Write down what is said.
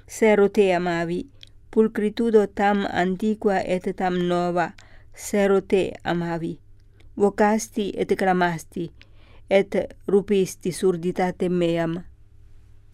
Sero te amavi, pulcritudo tam antiqua et tam nova, sero te amavi. Vocasti et clamasti, et rupisti surditatem meam.